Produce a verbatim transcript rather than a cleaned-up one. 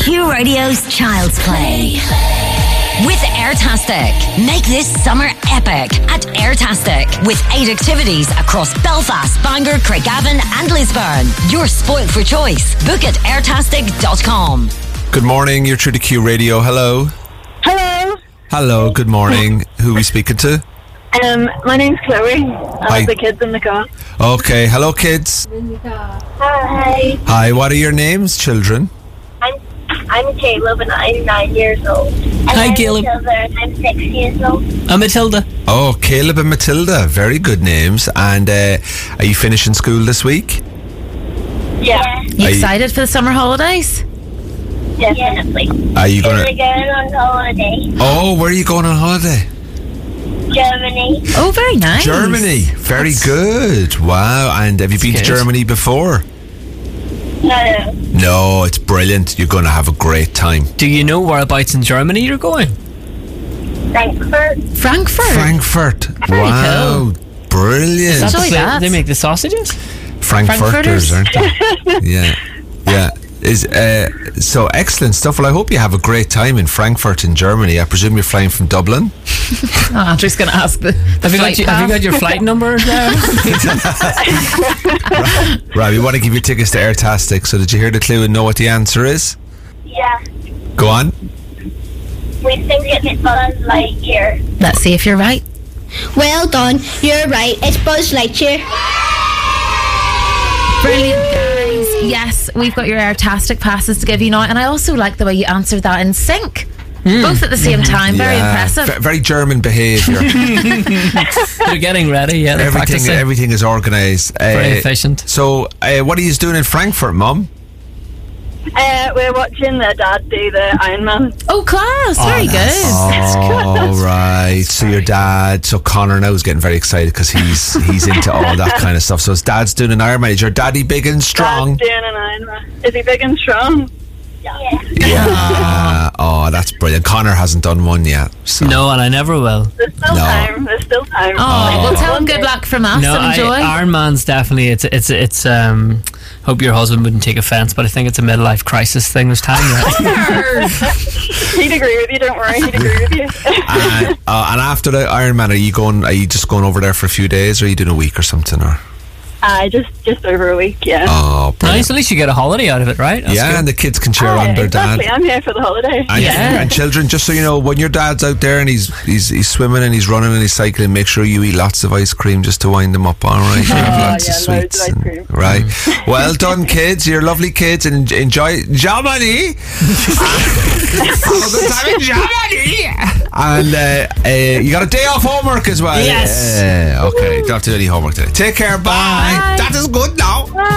Q Radio's Child's Play. With Airtastic. Make this summer epic at Airtastic. With eight activities across Belfast, Bangor, Craigavon and Lisburn. You're spoilt for choice. Book at airtastic dot com. Good morning, you're through to Q Radio. Hello. Hello. Hello, good morning. Who are we speaking to? Um, my name's Chloe. I Hi. have the kids in the car. Okay, hello kids. Hi. Hi, what are your names, children? I'm I'm Caleb and I'm nine years old. And Hi, I'm Caleb. Matilda and I'm six years old. I'm Matilda. Oh, Caleb and Matilda. Very good names. And uh, are you finishing school this week? Yeah. You Are you- excited for the summer holidays? Definitely. Are you We're going to... going on holiday. Oh, where are you going on holiday? Germany. Oh, very nice. Germany. Very good. Wow. And have you been to good. Germany before? No. No, it's brilliant. You're going to have a great time. Do you know whereabouts in Germany you're going? Frankfurt. Frankfurt. Frankfurt. Very Wow. Brilliant. That's Enjoy the- that. They make the sausages? Frankfurters, Frankfurters. aren't they? Yeah. Yeah. Is uh, so excellent stuff. Well, I hope you have a great time in Frankfurt in Germany. I presume you're flying from Dublin. Oh, Andrew's going to ask the, the Have you, flight got your, have you path. got your flight number there? Right, we want to give you tickets to Airtastic. So did you hear the clue and know what the answer is? Yeah. Go on. We think it's Buzz Lightyear. Let's see if you're right. Well done, you're right. It's Buzz Lightyear. Brilliant, guys. Yes, we've got your Airtastic passes to give you now. And I also like the way you answered that in sync. Both at the same time. Very Yeah, impressive. ve- very German behaviour. They're getting ready, yeah. They're everything, practicing. everything is organised. Very Uh, efficient. So, uh, what are you doing in Frankfurt, Mum? Uh, we're watching their dad do the Iron Man. Oh, class. Oh, Very that's- good. Oh, right. So your dad, so Connor now is getting very excited because he's he's into all that kind of stuff. So his dad's doing an Ironman. Is your daddy big and strong? Dad's doing an Iron Man. Is he big and strong? Yeah. Yeah. Oh, that's brilliant. Connor hasn't done one yet. So. No, and I never will. There's still No. time. There's still time. Oh, well, tell him good luck from us. No, I, Enjoy. Iron Man's definitely, it's, it's, it's, um, hope your husband wouldn't take offence, but I think it's a midlife crisis thing. There's time yet. He'd agree with you. Don't worry. He'd agree with you. and, uh, and after the Ironman, are you going? Are you just going over there for a few days, or are you doing a week or something? Or Uh, just just over a week. Yeah. oh, brilliant. Nice, at least you get a holiday out of it, right? That's yeah, good. and the kids can cheer Aye, on their exactly. dad. I'm here for the holiday. And, Yeah. and children, just so you know, when your dad's out there and he's he's he's swimming and he's running and he's cycling, make sure you eat lots of ice cream just to wind him up. All right, you have Oh, lots yeah, of loads sweets. of ice and- cream. right, well done, kids. You're lovely kids, and en- enjoy Germany. Have a good time in Germany. And uh, uh, you got a day off homework as well. Yes. Uh, okay, don't have to do any homework today. Take care. Bye. That is good now.